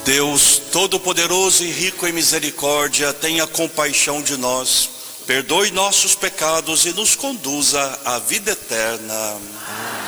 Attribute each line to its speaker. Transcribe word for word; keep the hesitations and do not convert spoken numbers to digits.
Speaker 1: Deus Todo-Poderoso e rico em misericórdia, tenha compaixão de nós, perdoe nossos pecados e nos conduza à vida eterna. Amém.